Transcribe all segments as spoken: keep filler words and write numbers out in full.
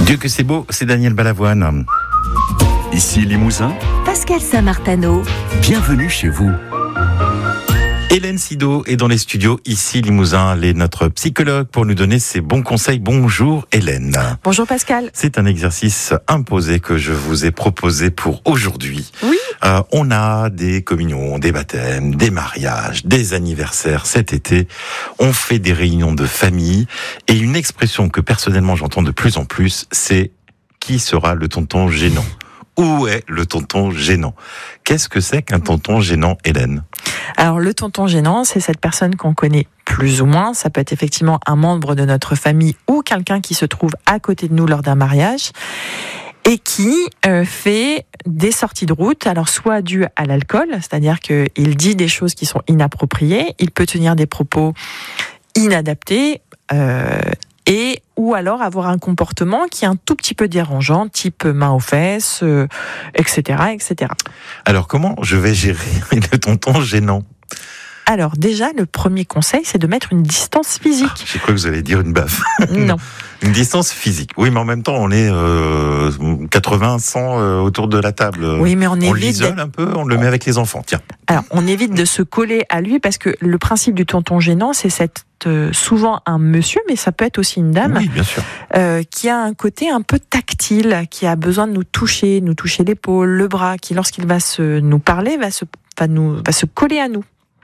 Dieu que c'est beau, c'est Daniel Balavoine. Ici Limousin, Pascal Saint-Martano. Bienvenue chez vous. Hélène Sido est dans les studios, ici Limousin. Elle est notre psychologue pour nous donner ses bons conseils. Bonjour Hélène. Bonjour Pascal. C'est un exercice imposé que je vous ai proposé pour aujourd'hui. Oui. Euh, on a des communions, des baptêmes, des mariages, des anniversaires cet été. On fait des réunions de famille. Et une expression que personnellement j'entends de plus en plus, c'est « qui sera le tonton gênant ?» Où est le tonton gênant? Qu'est-ce que c'est qu'un tonton gênant, Hélène? Alors le tonton gênant, c'est cette personne qu'on connaît plus ou moins. Ça peut être effectivement un membre de notre famille ou quelqu'un qui se trouve à côté de nous lors d'un mariage et qui euh, fait des sorties de route, alors soit dues à l'alcool, c'est-à-dire qu'il dit des choses qui sont inappropriées, il peut tenir des propos inadaptés, euh, et ou alors avoir un comportement qui est un tout petit peu dérangeant, type main aux fesses, euh, et cetera, et cetera. Alors comment je vais gérer le tonton gênant? Alors déjà, le premier conseil, c'est de mettre une distance physique. Ah, j'ai cru que vous allez dire une baffe. Non. Une distance physique. Oui, mais en même temps, on est euh, quatre-vingts, cent euh, autour de la table. Oui, mais on, on évite l'isole de... un peu, on le met avec les enfants. Tiens. Alors, on évite de se coller à lui parce que le principe du tonton gênant, c'est cette, euh, souvent un monsieur, mais ça peut être aussi une dame, Oui, bien sûr. euh, qui a un côté un peu tactile, qui a besoin de nous toucher, nous toucher l'épaule, le bras, qui lorsqu'il va se nous parler, va se, va nous, va se coller à nous.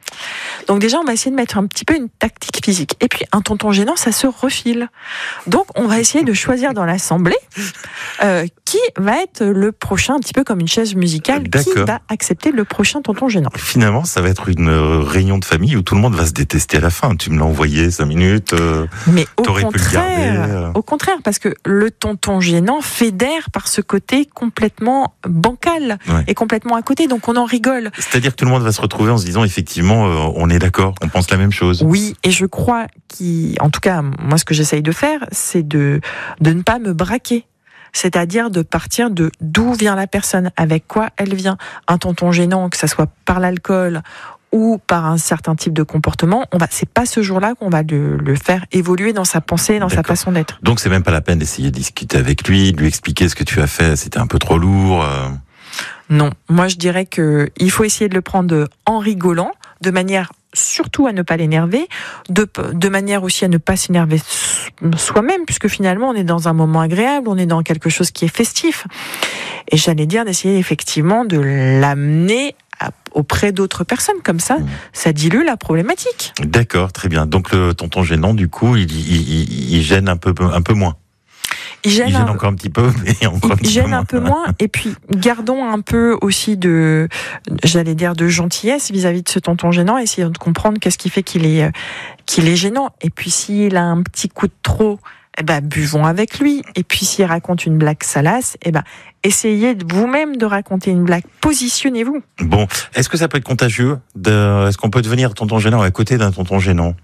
Donc déjà, on va essayer de mettre un petit peu une tactique physique. Et puis, un tonton gênant, ça se refile. Donc, on va essayer de choisir dans l'assemblée euh, qui va être le prochain, un petit peu comme une chaise musicale, D'accord. qui va accepter le prochain tonton gênant. Finalement, ça va être une réunion de famille où tout le monde va se détester à la fin. Tu me l'as envoyé cinq minutes. Euh, Mais au t'aurais pu le contraire, garder, euh. au contraire, parce que le tonton gênant fédère par ce côté complètement bancal Ouais. et complètement à côté. Donc, on en rigole. C'est-à-dire que tout le monde va se retrouver en se disant, effectivement, euh, on est d'accord, on pense la même chose. Oui, et je crois qu'en tout cas, moi, ce que j'essaye de faire, c'est de, de ne pas me braquer. C'est-à-dire de partir de d'où vient la personne, avec quoi elle vient. Un tonton gênant, que ça soit par l'alcool ou par un certain type de comportement, on va, c'est pas ce jour-là qu'on va le, le faire évoluer dans sa pensée, dans D'accord. sa façon d'être. Donc c'est même pas la peine d'essayer de discuter avec lui, de lui expliquer ce que tu as fait, c'était un peu trop lourd. Euh... Non, moi je dirais que il faut essayer de le prendre en rigolant, de manière surtout à ne pas l'énerver, de, de manière aussi à ne pas s'énerver soi-même, puisque finalement on est dans un moment agréable, on est dans quelque chose qui est festif. Et j'allais dire d'essayer effectivement de l'amener à, auprès d'autres personnes, comme ça, mmh. ça dilue la problématique. D'accord, très bien. Donc le tonton gênant, du coup, il, il, il, il gêne un peu, un peu moins. Il gêne, il gêne un, encore un petit peu, mais encore un il petit gêne peu moins. un peu moins. Et puis, gardons un peu aussi de, j'allais dire, de gentillesse vis-à-vis de ce tonton gênant, essayons de comprendre qu'est-ce qui fait qu'il est, qu'il est gênant. Et puis, s'il a un petit coup de trop, eh ben, buvons avec lui. Et puis, s'il raconte une blague salace, eh ben, essayez vous-même de raconter une blague. Positionnez-vous. Bon, est-ce que ça peut être contagieux de... Est-ce qu'on peut devenir tonton gênant à côté d'un tonton gênant?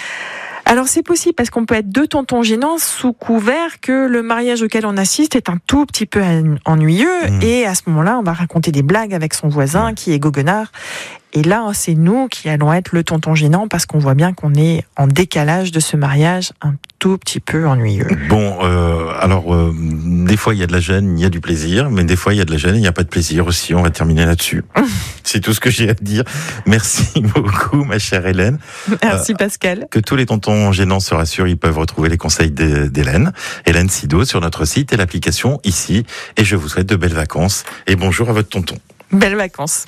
Alors c'est possible parce qu'on peut être deux tontons gênants sous couvert que le mariage auquel on assiste est un tout petit peu ennuyeux mmh. et à ce moment-là on va raconter des blagues avec son voisin qui est goguenard et là c'est nous qui allons être le tonton gênant parce qu'on voit bien qu'on est en décalage de ce mariage un tout petit peu ennuyeux. Bon, euh, alors euh, des fois il y a de la gêne, il y a du plaisir, mais des fois il y a de la gêne et il n'y a pas de plaisir aussi, on va terminer là-dessus. C'est tout ce que j'ai à dire. Merci beaucoup ma chère Hélène. Merci euh, Pascal. Que tous les tontons gênants se rassurent, ils peuvent retrouver les conseils d'Hélène, Hélène Sido sur notre site et l'application ici. Et je vous souhaite de belles vacances et bonjour à votre tonton. Belles vacances.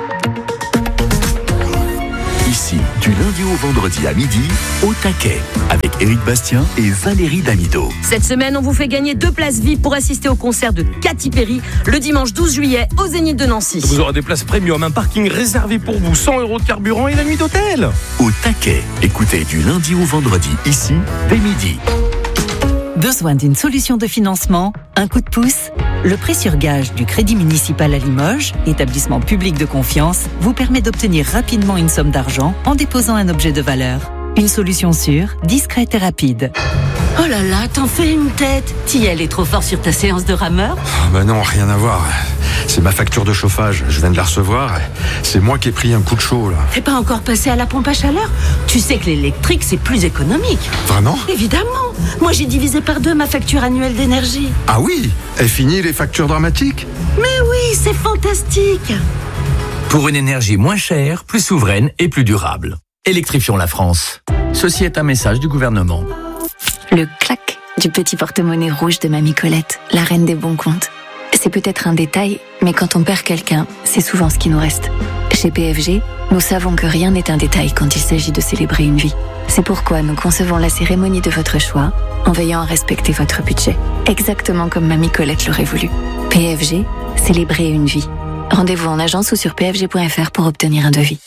Ici, du lundi au vendredi à midi, au taquet, avec Éric Bastien et Valérie Damido. Cette semaine, on vous fait gagner deux places V I P pour assister au concert de Katy Perry le dimanche douze juillet au Zénith de Nancy. Vous aurez des places premium, un parking réservé pour vous, cent euros de carburant et la nuit d'hôtel. Au taquet, écoutez du lundi au vendredi, ici, dès midi. Besoin d'une solution de financement? Un coup de pouce? Le prêt sur gage du Crédit municipal à Limoges, établissement public de confiance, vous permet d'obtenir rapidement une somme d'argent en déposant un objet de valeur. Une solution sûre, discrète et rapide. Oh là là, t'en fais une tête. T'y es allé trop fort sur ta séance de rameur? Ah bah non, rien à voir. C'est ma facture de chauffage, je viens de la recevoir. C'est moi qui ai pris un coup de chaud, là. T'es pas encore passé à la pompe à chaleur? Tu sais que l'électrique, c'est plus économique. Vraiment? Évidemment. Moi, j'ai divisé par deux ma facture annuelle d'énergie. Ah oui? Est fini les factures dramatiques? Mais oui, c'est fantastique. Pour une énergie moins chère, plus souveraine et plus durable. Électrifions la France. Ceci est un message du gouvernement. Le clac du petit porte-monnaie rouge de Mamie Colette, la reine des bons comptes. C'est peut-être un détail, mais quand on perd quelqu'un, c'est souvent ce qui nous reste. Chez P F G, nous savons que rien n'est un détail quand il s'agit de célébrer une vie. C'est pourquoi nous concevons la cérémonie de votre choix en veillant à respecter votre budget, exactement comme Mamie Colette l'aurait voulu. P F G, célébrer une vie. Rendez-vous en agence ou sur p f g point f r pour obtenir un devis.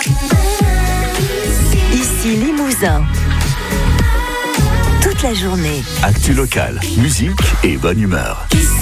Ici Limousin. Toute la journée. Actu locale, musique et bonne humeur.